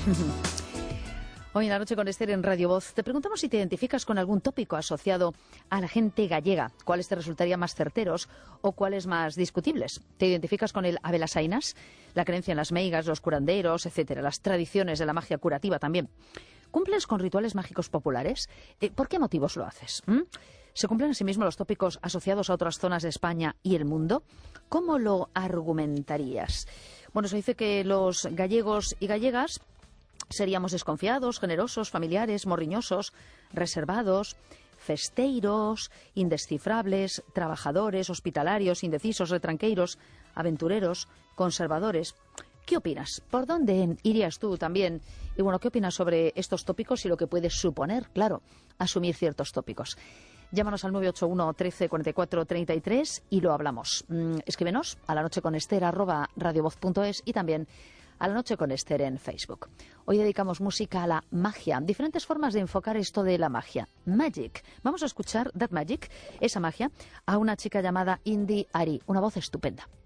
Hoy en La Noche con Esther en Radio Voz te preguntamos si te identificas con algún tópico asociado a la gente gallega, cuáles te resultarían más certeros o cuáles más discutibles. ¿Te identificas con el abelasainas, la creencia en las meigas, los curanderos, etcétera, las tradiciones de la magia curativa también? ¿Cumples con rituales mágicos populares? ¿Por qué motivos lo haces? ¿Se cumplen asimismo los tópicos asociados a otras zonas de España y el mundo? ¿Cómo lo argumentarías? Bueno, se dice que los gallegos y gallegas seríamos desconfiados, generosos, familiares, morriñosos, reservados, festeiros, indescifrables, trabajadores, hospitalarios, indecisos, retranqueiros, aventureros, conservadores. ¿Qué opinas? ¿Por dónde irías tú también? Y bueno, ¿qué opinas sobre estos tópicos y lo que puede suponer, claro, asumir ciertos tópicos? Llámanos al 981 13 44 33 y lo hablamos. Escríbenos a lanocheconester@radiovoz.es y también a La Noche con Esther en Facebook. Hoy dedicamos música a la magia, diferentes formas de enfocar esto de la magia. Magic. Vamos a escuchar That Magic, esa magia, a una chica llamada Indy Ari, una voz estupenda.